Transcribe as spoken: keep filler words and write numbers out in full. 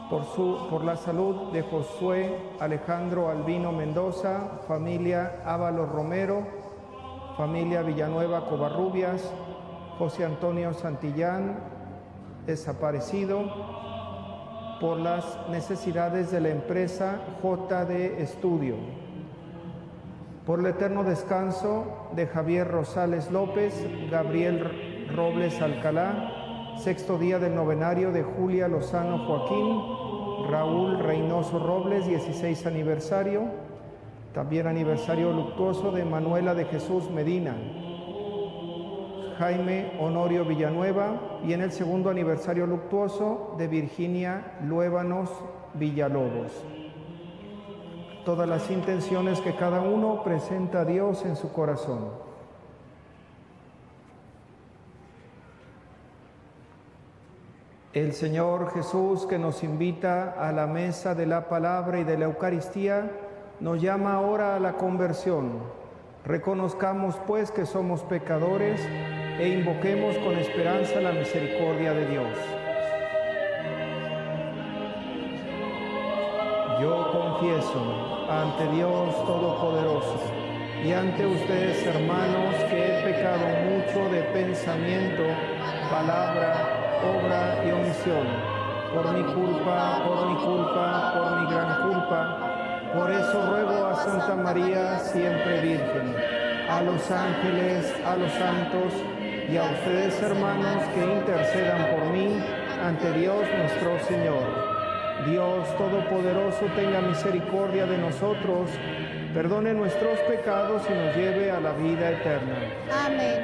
Por, su, por la salud de Josué Alejandro Albino Mendoza, familia Ábalos Romero, familia Villanueva Covarrubias, José Antonio Santillán, desaparecido. Por las necesidades de la empresa J D Estudio. Por el eterno descanso de Javier Rosales López, Gabriel Robles Alcalá, sexto día del novenario de Julia Lozano Joaquín, Raúl Reynoso Robles, dieciséis aniversario, también aniversario luctuoso de Manuela de Jesús Medina, Jaime Honorio Villanueva, y en el segundo aniversario luctuoso de Virginia Luébanos Villalobos. Todas las intenciones que cada uno presenta a Dios en su corazón. El Señor Jesús, que nos invita a la mesa de la palabra y de la Eucaristía, nos llama ahora a la conversión. Reconozcamos pues que somos pecadores e invoquemos con esperanza la misericordia de Dios. Yo confieso ante Dios Todopoderoso y ante ustedes, hermanos, que he pecado mucho de pensamiento, palabra, obra y omisión, por mi culpa, por mi culpa, por mi gran culpa. Por eso ruego a Santa María, siempre Virgen, a los ángeles, a los santos y a ustedes, hermanos, que intercedan por mí ante Dios nuestro Señor. Dios Todopoderoso tenga misericordia de nosotros, perdone nuestros pecados y nos lleve a la vida eterna. Amén.